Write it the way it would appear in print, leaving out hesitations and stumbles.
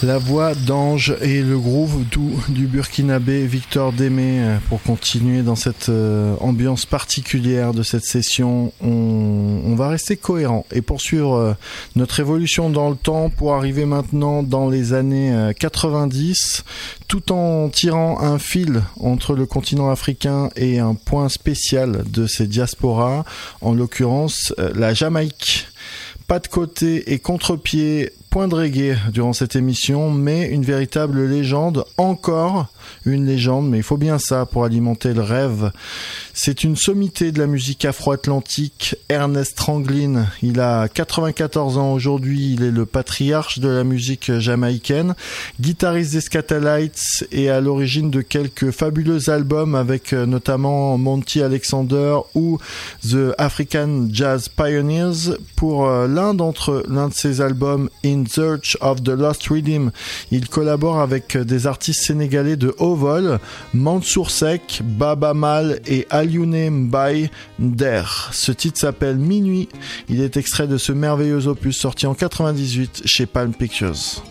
La voix d'Ange et le groove doux du burkinabé Victor Démé. Pour continuer dans cette ambiance particulière de cette session, on va rester cohérent et poursuivre notre évolution dans le temps pour arriver maintenant dans les années 90, tout en tirant un fil entre le continent africain et un point spécial de ces diasporas, en l'occurrence la Jamaïque. Pas de côté et contre-pied, point de reggae durant cette émission, mais une véritable légende, encore une légende, mais il faut bien ça pour alimenter le rêve. C'est une sommité de la musique afro-atlantique, Ernest Ranglin. Il a 94 ans aujourd'hui, il est le patriarche de la musique jamaïcaine, guitariste des Skatalites et à l'origine de quelques fabuleux albums avec notamment Monty Alexander ou The African Jazz Pioneers. Pour l'un de ses albums, In Search of the Lost Rhythm, il collabore avec des artistes sénégalais de haut vol, Mansour Seck, Baba Mal et Alioune Mbaye Nder. Ce titre s'appelle Minuit. Il est extrait de ce merveilleux opus sorti en 98 chez Palm Pictures.